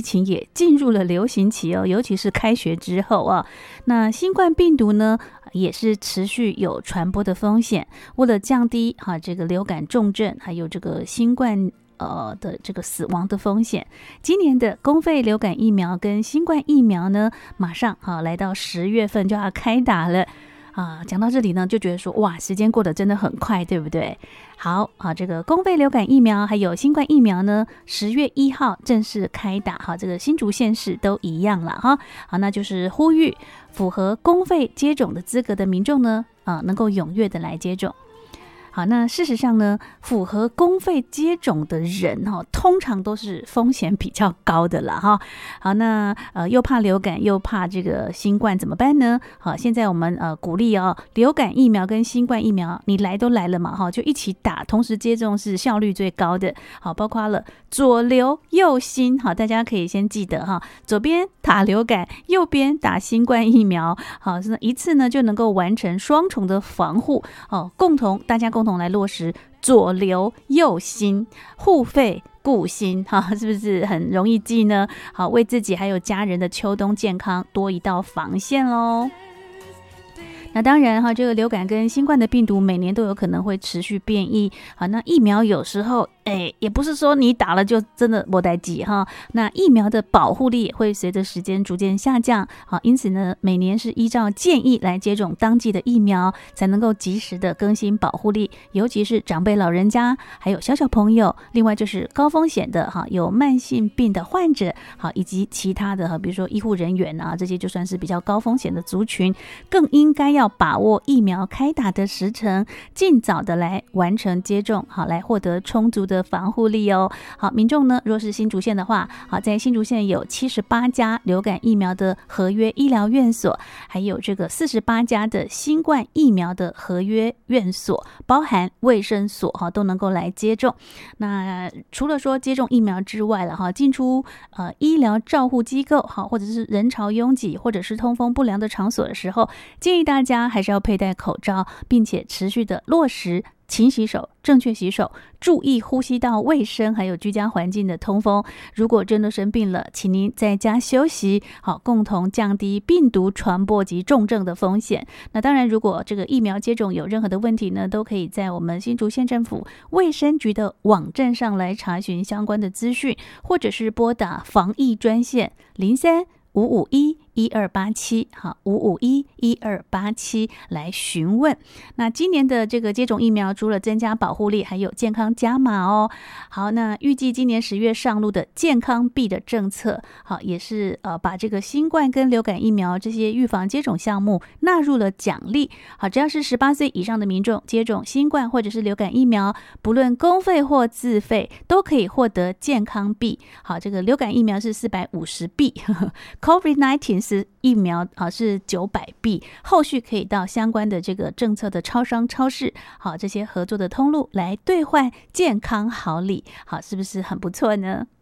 情也进入了流行期哦，尤其是开学之后啊，那新冠病毒呢也是持续有传播的风险。为了降低这个流感重症还有这个新冠的这个死亡的风险，今年的公费流感疫苗跟新冠疫苗呢，马上来到10月份就要开打了。讲到这里呢，就觉得说哇，时间过得真的很快，对不对？好这个公费流感疫苗还有新冠疫苗呢，10月1号正式开打这个新竹县市都一样了好，那就是呼吁符合公费接种的资格的民众呢，能够踊跃的来接种。好，那事实上呢，符合公费接种的人通常都是风险比较高的啦哈。好，那又怕流感又怕这个新冠怎么办呢？好，现在我们鼓励流感疫苗跟新冠疫苗你来都来了嘛哈，就一起打，同时接种是效率最高的。好，包括了左流右新，好，大家可以先记得哈，左边打流感，右边打新冠疫苗，好，一次呢就能够完成双重的防护大家共同来落实左流右新，护肺顾心是不是很容易记呢？好，为自己还有家人的秋冬健康多一道防线咯。那当然这个流感跟新冠的病毒每年都有可能会持续变异。好，那疫苗有时候也不是说你打了就真的没代志那疫苗的保护力也会随着时间逐渐下降。好，因此呢，每年是依照建议来接种当季的疫苗，才能够及时的更新保护力，尤其是长辈老人家，还有小朋友，另外就是高风险的有慢性病的患者，好，以及其他的比如说医护人员这些就算是比较高风险的族群，更应该要把握疫苗开打的时程，尽早的来完成接种，好，来获得充足的防护力哦。好，民众呢，若是新竹县的话，好，在新竹县有78家流感疫苗的合约医疗院所，还有这个48家的新冠疫苗的合约院所，包含卫生所都能够来接种。那除了说接种疫苗之外了进出医疗照护机构或者是人潮拥挤或者是通风不良的场所的时候，建议大家还是要佩戴口罩，并且持续的落实勤洗手、正确洗手，注意呼吸道卫生，还有居家环境的通风。如果真的生病了，请您在家休息，好，共同降低病毒传播及重症的风险。那当然，如果这个疫苗接种有任何的问题呢，都可以在我们新竹县政府卫生局的网站上来查询相关的资讯，或者是拨打防疫专线03-551-1287，好，551-1287来询问。那今年的这个接种疫苗，除了增加保护力，还有健康加码哦。好，那预计今年10月上路的健康币的政策，好，也是把这个新冠跟流感疫苗这些预防接种项目纳入了奖励。好，只要是18岁以上的民众接种新冠或者是流感疫苗，不论公费或自费，都可以获得健康币。好，这个流感疫苗是450币，COVID-19 是疫苗是900币，后续可以到相关的这个政策的超商、超市，好，这些合作的通路来兑换健康好礼，好，是不是很不错呢？